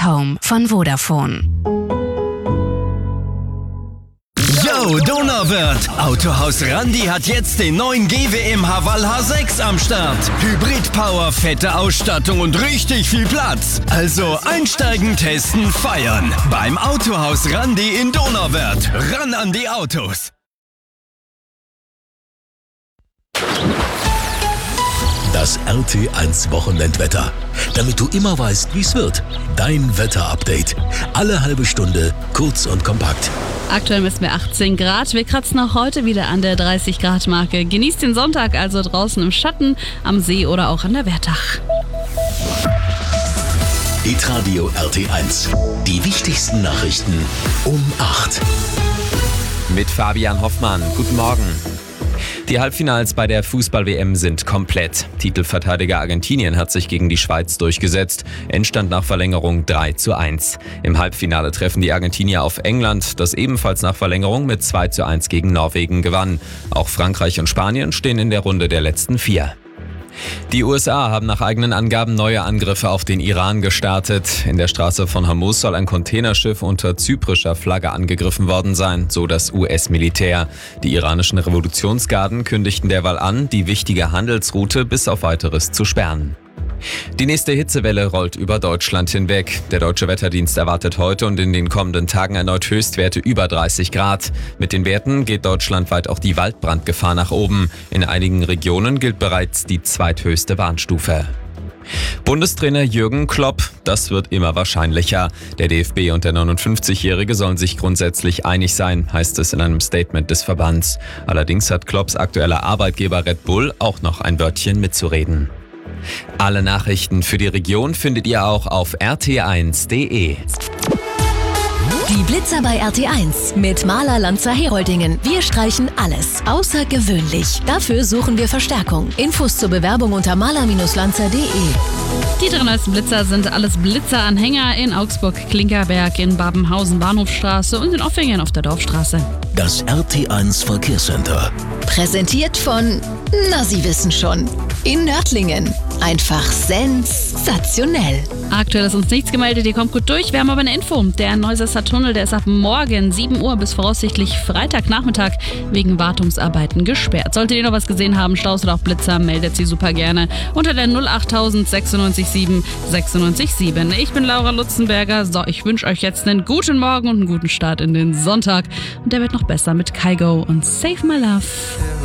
Home von Vodafone. Yo, Donauwörth! Autohaus Randi hat jetzt den neuen GWM Haval H6 am Start. Hybrid-Power, fette Ausstattung und richtig viel Platz. Also einsteigen, testen, feiern. Beim Autohaus Randi in Donauwörth. Ran an die Autos! Das RT1 Wochenendwetter. Damit du immer weißt, wie es wird. Dein Wetterupdate. Alle halbe Stunde, kurz und kompakt. Aktuell messen wir 18 Grad. Wir kratzen auch heute wieder an der 30-Grad-Marke. Genießt den Sonntag also draußen im Schatten, am See oder auch an der Wertach. Hitradio RT1. Die wichtigsten Nachrichten um 8. Mit Fabian Hoffmann. Guten Morgen. Die Halbfinals bei der Fußball-WM sind komplett. Titelverteidiger Argentinien hat sich gegen die Schweiz durchgesetzt. Endstand nach Verlängerung 3:1. Im Halbfinale treffen die Argentinier auf England, das ebenfalls nach Verlängerung mit 2:1 gegen Norwegen gewann. Auch Frankreich und Spanien stehen in der Runde der letzten 4. Die USA haben nach eigenen Angaben neue Angriffe auf den Iran gestartet. In der Straße von Hormuz soll ein Containerschiff unter zyprischer Flagge angegriffen worden sein, so das US-Militär. Die iranischen Revolutionsgarden kündigten derweil an, die wichtige Handelsroute bis auf Weiteres zu sperren. Die nächste Hitzewelle rollt über Deutschland hinweg. Der Deutsche Wetterdienst erwartet heute und in den kommenden Tagen erneut Höchstwerte über 30 Grad. Mit den Werten geht deutschlandweit auch die Waldbrandgefahr nach oben. In einigen Regionen gilt bereits die zweithöchste Warnstufe. Bundestrainer Jürgen Klopp, das wird immer wahrscheinlicher. Der DFB und der 59-Jährige sollen sich grundsätzlich einig sein, heißt es in einem Statement des Verbands. Allerdings hat Klopps aktueller Arbeitgeber Red Bull auch noch ein Wörtchen mitzureden. Alle Nachrichten für die Region findet ihr auch auf rt1.de. Die Blitzer bei RT1 mit Maler Lanzer Heroldingen. Wir streichen alles außergewöhnlich. Dafür suchen wir Verstärkung. Infos zur Bewerbung unter maler-lanzer.de. Die 3 neuesten Blitzer sind alles Blitzeranhänger in Augsburg, Klinkerberg, in Babenhausen, Bahnhofstraße und in Offingen auf der Dorfstraße. Das RT1 Verkehrscenter. Präsentiert von, Sie wissen schon, in Nördlingen. Einfach sensationell. Aktuell ist uns nichts gemeldet, ihr kommt gut durch. Wir haben aber eine Info. Der Neusesser Tunnel, der ist ab morgen 7 Uhr bis voraussichtlich Freitagnachmittag wegen Wartungsarbeiten gesperrt. Solltet ihr noch was gesehen haben, Staus oder auch Blitzer, meldet sie super gerne unter der 08000 967 967. Ich bin Laura Lutzenberger. So, ich wünsche euch jetzt einen guten Morgen und einen guten Start in den Sonntag. Und der wird noch besser mit Kygo und Save My Love.